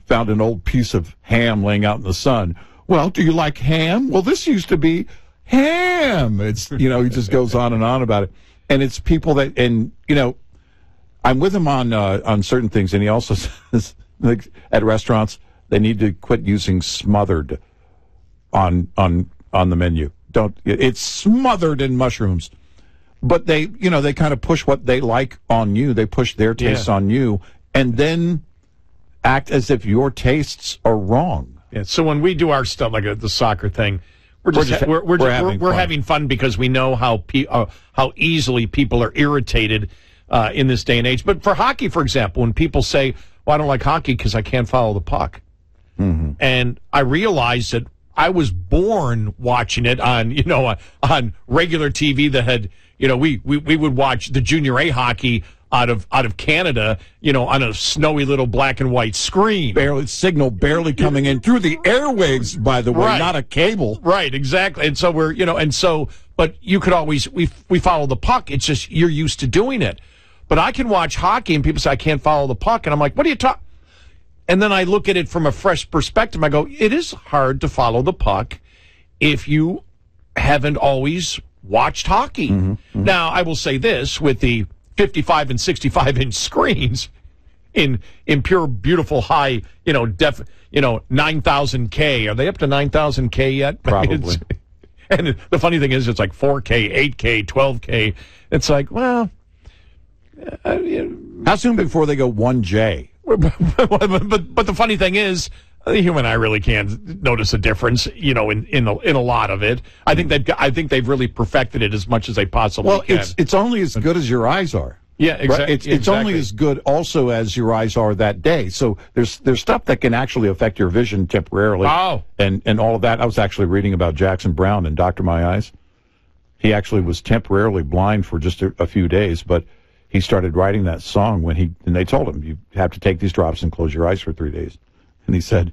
found an old piece of ham laying out in the sun. Well, do you like ham? Well, this used to be ham. It's, he just goes on and on about it. And it's people that, and, I'm with him on certain things, and he also says, like, at restaurants, they need to quit using smothered on the menu. It's smothered in mushrooms. But they kind of push what they like on you. They push their tastes on you, and then act as if your tastes are wrong. Yeah. So when we do our stuff, like the soccer thing, we're having fun because we know how easily people are irritated in this day and age. But for hockey, for example, when people say, "Well, I don't like hockey because I can't follow the puck," and I realized that I was born watching it on regular TV that had we would watch the Junior A hockey out of Canada, on a snowy little black and white screen. Signal barely coming in through the airwaves, by the way, right. Not a cable. Right, exactly. And so but you could always, we follow the puck. It's just, you're used to doing it. But I can watch hockey and people say, I can't follow the puck. And I'm like, what are you talking? And then I look at it from a fresh perspective. I go, it is hard to follow the puck if you haven't always watched hockey. Now, I will say this, with the 55 and 65-inch screens in pure, beautiful, high, 9,000K. Are they up to 9,000K yet? Probably. And the funny thing is, it's like 4K, 8K, 12K. It's like, well... how soon before they go 1J? But the funny thing is, you and I really can't notice a difference, in a lot of it. I think they've really perfected it as much as they possibly can. Well, it's only as good as your eyes are. Yeah, exactly. Right? It's only as good also as your eyes are that day. So there's stuff that can actually affect your vision temporarily. Oh. And all of that. I was actually reading about Jackson Browne in Dr. My Eyes. He actually was temporarily blind for just a few days, but he started writing that song and they told him, you have to take these drops and close your eyes for 3 days. And he said,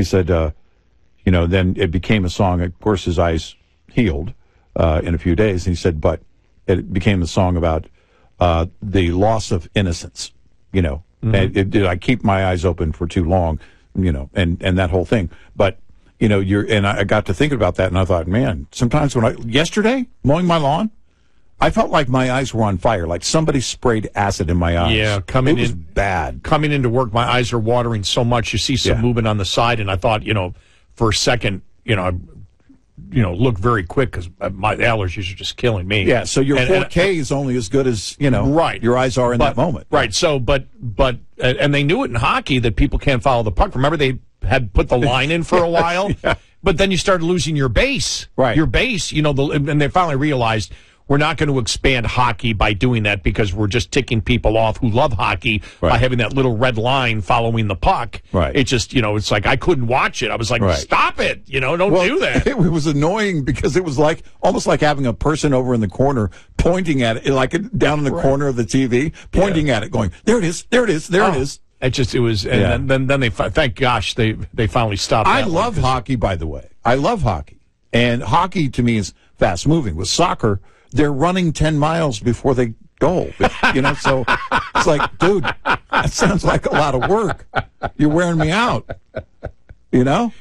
then it became a song. Of course, his eyes healed in a few days. And he said, but it became a song about the loss of innocence, and did I keep my eyes open for too long, and that whole thing. But, and I got to thinking about that, and I thought, man, sometimes yesterday, mowing my lawn, I felt like my eyes were on fire, like somebody sprayed acid in my eyes. Yeah, it was bad. Coming into work, my eyes are watering so much. You see some movement on the side, and I thought, for a second, I look very quick because my allergies are just killing me. Yeah, so your 4K is only as good as, right. your eyes are in that moment. Right, so, but they knew it in hockey that people can't follow the puck. Remember they had put the line in for a while? Yeah. But then you started losing your base. Right. Your base, and they finally realized, we're not going to expand hockey by doing that because we're just ticking people off who love hockey by having that little red line following the puck. Right. It just, it's like I couldn't watch it. I was like, stop it. Don't do that. It was annoying because it was almost like having a person over in the corner pointing at it, like down in the corner of the TV, pointing at it, going, there it is, there it is, there it is. It was, and then they, thank gosh, they finally stopped. I love hockey, by the way. I love hockey. And hockey to me is fast moving. With soccer, they're running 10 miles before they go. So it's like, dude, that sounds like a lot of work. You're wearing me out. Yeah.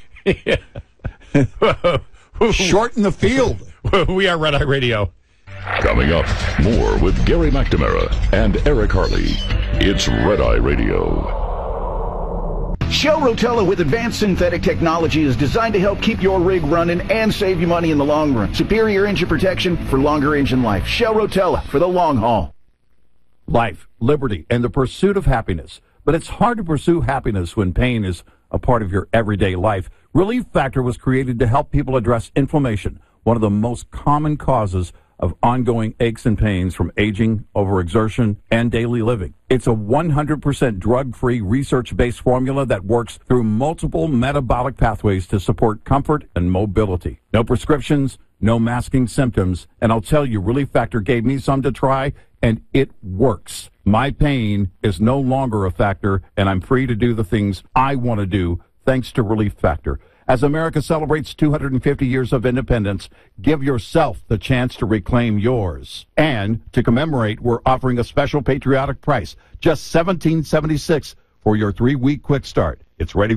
Shorten the field. We are Red Eye Radio. Coming up, more with Gary McNamara and Eric Harley. It's Red Eye Radio. Shell Rotella with advanced synthetic technology is designed to help keep your rig running and save you money in the long run. Superior engine protection for longer engine life. Shell Rotella for the long haul. Life, liberty, and the pursuit of happiness. But it's hard to pursue happiness when pain is a part of your everyday life. Relief Factor was created to help people address inflammation, one of the most common causes of ongoing aches and pains from aging, overexertion, and daily living. It's a 100% drug-free, research-based formula that works through multiple metabolic pathways to support comfort and mobility. No prescriptions, no masking symptoms, and I'll tell you, Relief Factor gave me some to try, and it works. My pain is no longer a factor, and I'm free to do the things I want to do thanks to Relief Factor. As America celebrates 250 years of independence, give yourself the chance to reclaim yours. And to commemorate, we're offering a special patriotic price, just $17.76 for your 3-week quick start. It's ready